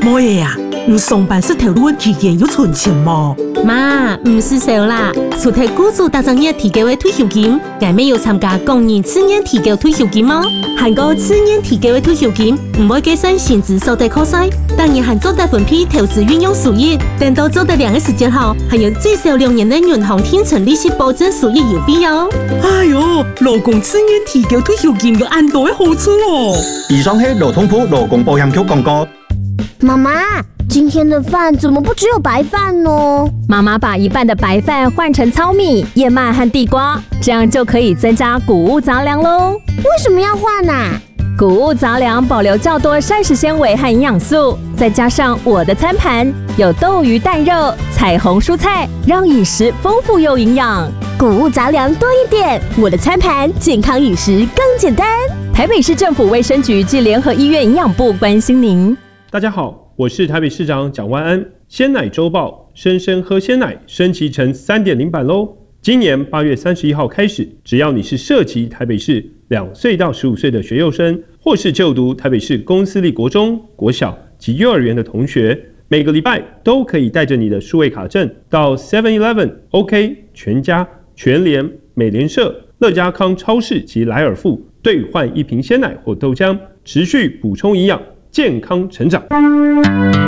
冇嘢啊，你上班时投入的期间有存钱冇？ 妈，唔是少啦，除睇雇主大正月提高的退休金，我们有参加工人次年提高退休金嗎？韩國次年提高的退休金唔會計算薪資所得扣稅，當然還做得分批投資運用收益，等到做得2個時間後，還有最少2年的銀行天成利息保證收益優惠哦。 哎呦，勞工次年提高退休金有很多的好處哦。 以上係勞通部勞工保險局廣告。 媽媽，今天的飯怎麼不只有白飯呢？ 媽媽把一半的白飯換成糙米、燕麥和地瓜，這樣就可以增加穀物雜糧嘍。 為什麼要換啊？ 穀物雜糧保留較多膳食纖維和營養素，再加上我的餐盤有豆魚蛋肉、彩虹蔬菜，讓飲食豐富又營養。 穀物雜糧多一點，我的餐盤健康飲食更簡單。 台北市政府衛生局及聯合醫院營養部關心您。 大家好，我是台北市長蔣萬安。鮮奶週報，生生喝鮮奶升級成 3.0 版嘍。今年8月31號開始，只要你是涉及台北市2歲到15歲的學幼生，或是就讀台北市公私立國中、國小及幼兒園的同學，每個禮拜都可以帶着你的數位卡證到 7-Eleven、OK、全家、全聯、美聯社、樂家康超市及萊爾富兌換1瓶鮮奶或豆漿，持續補充營養，健康成長。